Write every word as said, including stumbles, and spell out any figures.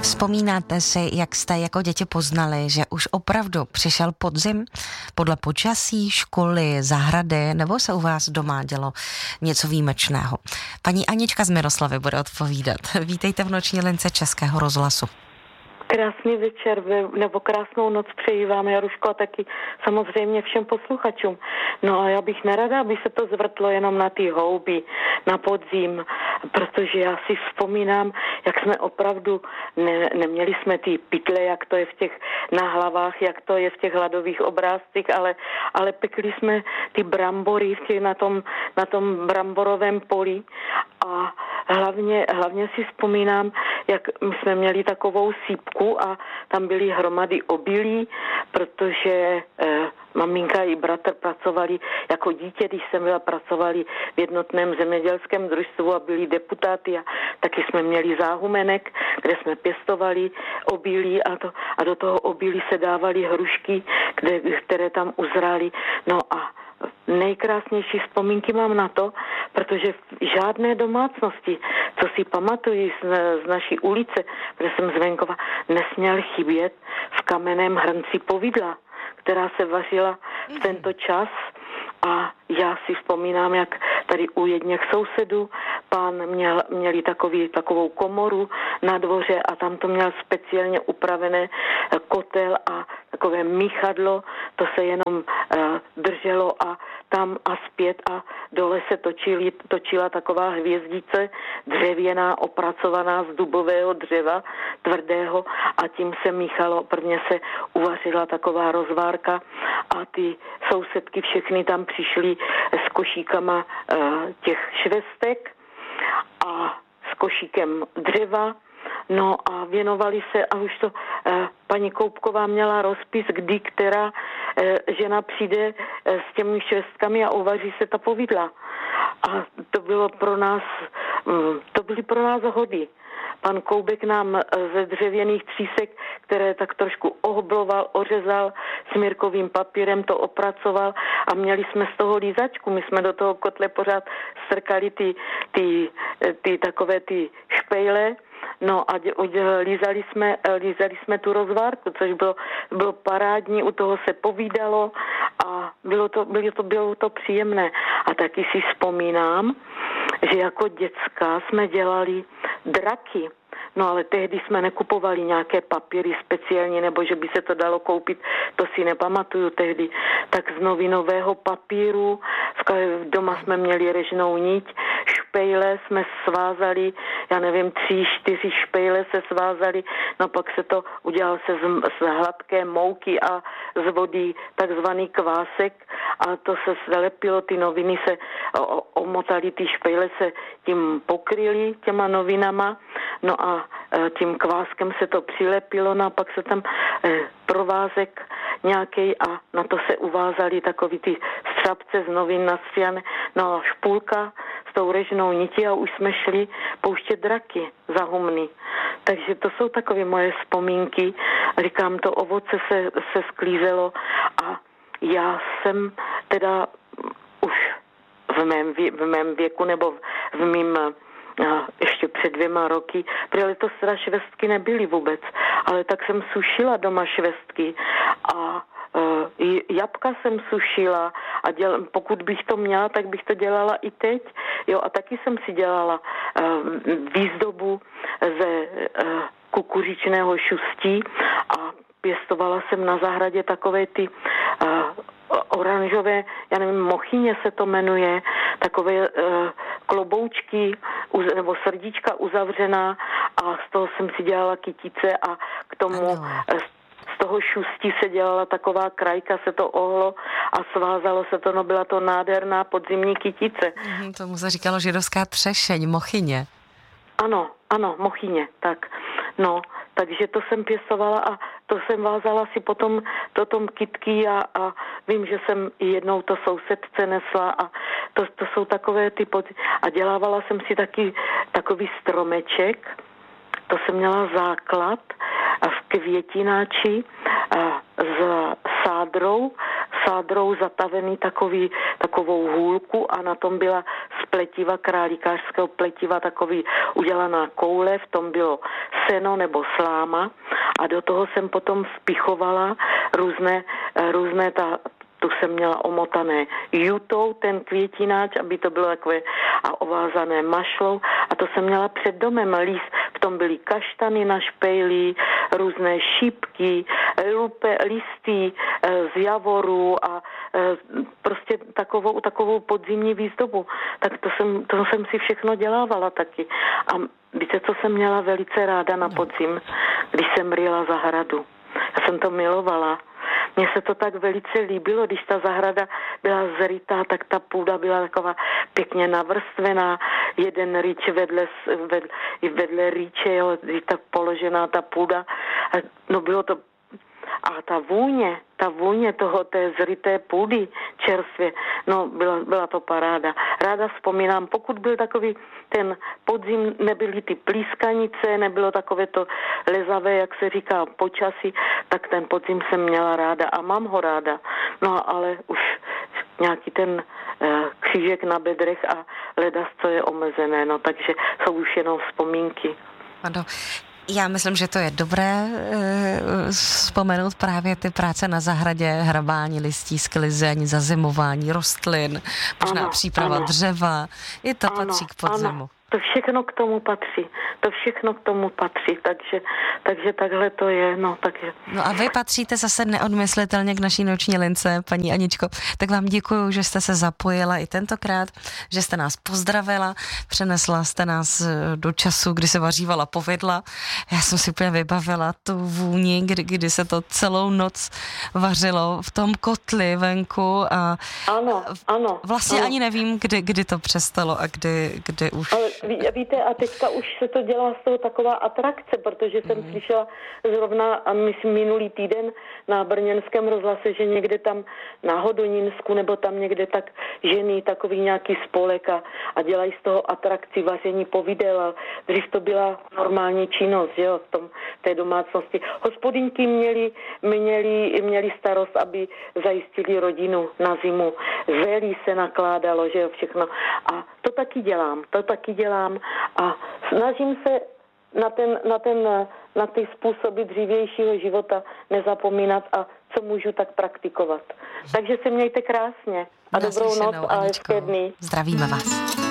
Vzpomínáte si, jak jste jako děti poznali, že už opravdu přišel podzim podle počasí, školy, zahrady, nebo se u vás doma dělo něco výjimečného? Paní Anička z Miroslavy bude odpovídat. Vítejte v noční lince Českého rozhlasu. Krásný večer, nebo krásnou noc přeji vám, Jaruško, a taky samozřejmě všem posluchačům. No a já bych nerada, aby se to zvrtlo jenom na ty houby, na podzim, protože já si vzpomínám, jak jsme opravdu, ne, neměli jsme ty pytle, jak to je v těch na hlavách, jak to je v těch hladových obrázcích, ale, ale pekli jsme ty brambory v těch, na, tom, na tom bramborovém poli a hlavně, hlavně si vzpomínám, jak my jsme měli takovou sípku a tam byly hromady obilí, protože eh, maminka i bratr pracovali jako dítě, když jsem byla, pracovali v jednotném zemědělském družstvu a byli deputáty a taky jsme měli záhumenek, kde jsme pěstovali obilí a, to, a do toho obilí se dávaly hrušky, kde, které tam uzrály. No a nejkrásnější vzpomínky mám na to, protože v žádné domácnosti, co si pamatuju z, z naší ulice, kde jsem z venkova, nesměl chybět v kamenném hrnci povidla, která se vařila v tento čas. A já si vzpomínám, jak tady u jedněch sousedů pán měl, měli takový, takovou komoru na dvoře a tam to měl speciálně upravené kotel a takové míchadlo, to se jenom uh, drželo a tam a zpět a dole se točili, točila taková hvězdice dřevěná, opracovaná z dubového dřeva, tvrdého a tím se míchalo, prvně se uvařila taková rozvárka a ty sousedky všechny tam přišly s košíkama uh, těch švestek a s košíkem dřeva. No a věnovali se, a už to eh, paní Koupková měla rozpis, kdy která eh, žena přijde eh, s těmi švestkami a uvaří se ta povidla. A to bylo pro nás, mm, to byly pro nás hody. Pan Koubek nám ze dřevěných třísek, které tak trošku ohbloval, ořezal, smírkovým papírem to opracoval a měli jsme z toho lízačku. My jsme do toho kotle pořád strkali ty, ty, ty takové ty špejle. No a lízali jsme, lízali jsme tu rozvárku, což bylo, bylo parádní, u toho se povídalo a bylo to, bylo to, bylo to příjemné. A taky si vzpomínám, že jako děcka jsme dělali draky. No ale tehdy jsme nekupovali nějaké papíry speciálně, nebo že by se to dalo koupit, to si nepamatuju tehdy. Tak z novinového papíru, v doma jsme měli režnou niť, špejle jsme svázali, já nevím, tři, čtyři špejle se svázali, no pak se to udělal se z, z hladké mouky a z vody takzvaný kvásek a to se zalepilo, ty noviny se omotali, ty špejle se tím pokryly těma novinama, no a tím kváskem se to přilepilo, no a pak se tam eh, provázek nějaký a na to se uvázali takový ty střapce z novin nastřiané, no a špůlka s tou režnou nití a už jsme šli pouštět draky za humny. Takže to jsou takové moje vzpomínky. Říkám, to ovoce se, se sklízelo a já jsem teda už v mém, vě, v mém věku nebo v mým a ještě před dvěma roky, protože to teda švestky nebyly vůbec, ale tak jsem sušila doma švestky a uh, jabka jsem sušila a děl, pokud bych to měla, tak bych to dělala i teď. Jo, a taky jsem si dělala uh, výzdobu ze uh, kukuřičného šustí a pěstovala jsem na zahradě takové ty uh, oranžové, já nevím, mochyně se to jmenuje, takové uh, kloboučky uz, nebo srdíčka uzavřená a z toho jsem si dělala kytice a k tomu uh, z toho šustí se dělala taková krajka, se to ohlo a svázalo se to, no byla to nádherná podzimní kytice. Mm, tomu se říkalo židovská třešeň, mochyně. Ano, ano, mochyně, tak. No, takže to jsem pěstovala a to jsem vázala si potom, potom kytky a, a vím, že jsem jednou to sousedce nesla a to, to jsou takové ty pod... A dělávala jsem si taky takový stromeček, to jsem měla základ a v květináči a s sádrou, sádrou zatavený takový, takovou hůlku a na tom byla pletiva, králíkářského pletiva, takový udělaná koule, v tom bylo seno nebo sláma a do toho jsem potom vpichovala různé, různé ta, tu jsem měla omotané jutou, ten květináč, aby to bylo takové a ovázané mašlou a to jsem měla před domem. Lís, v tom byly kaštany na špejlí, různé šípky, lupe, listy z javoru a prostě takovou, takovou podzimní výzdobu. Tak to jsem, to jsem si všechno dělávala taky. A víte, co jsem měla velice ráda na podzim, když jsem ryla zahradu. Já jsem to milovala. Mně se to tak velice líbilo, když ta zahrada byla zrytá, tak ta půda byla taková pěkně navrstvená, jeden rýč vedle, vedle, vedle rýče, jo, tak položená ta půda. No bylo to a ta vůně, ta vůně toho, té zryté půdy čerstvě, no byla, byla to paráda. Ráda vzpomínám, pokud byl takový ten podzim, nebyly ty plískanice, nebylo takové to lezavé, jak se říká, počasí, tak ten podzim jsem měla ráda a mám ho ráda. No ale už nějaký ten eh, křížek na bedrech a ledas, co je omezené, no takže jsou už jenom vzpomínky. Ano. Já myslím, že to je dobré e, vzpomenout právě ty práce na zahradě, hrabání listí, sklizeň, zazimování rostlin, možná ano, příprava ano. dřeva. I to ano, patří k podzimu. Ano. To všechno k tomu patří. To všechno k tomu patří, takže, takže takhle to je, no takže. No a vy patříte zase neodmyslitelně k naší noční lince, paní Aničko. Tak vám děkuju, že jste se zapojila i tentokrát, že jste nás pozdravila, přenesla jste nás do času, kdy se vařívala povidla. Já jsem si úplně vybavila tu vůni, kdy, kdy se to celou noc vařilo v tom kotli venku a ano, ano, vlastně ano. ani nevím, kdy, kdy to přestalo a kdy, kdy už... Ale ví, víte, a teďka už se to dělá z toho taková atrakce, protože jsem mm. slyšela zrovna, a myslím minulý týden na brněnském rozhlase, že někde tam na Hodonínsku nebo tam někde tak ženy takový nějaký spolek a, a dělají z toho atrakci vaření povidel a dřív to byla normální činnost, že jo, v tom, té domácnosti. Hospodyňky měly, měly, měly starost, aby zajistili rodinu na zimu. Zelí se nakládalo, že jo, všechno. A to taky dělám, to taky dělám a snažím se na, ten, na, ten, na ty způsoby dřívějšího života nezapomínat a co můžu, tak praktikovat. Takže se mějte krásně a dobrou noc a hezké dny. Zdravíme vás.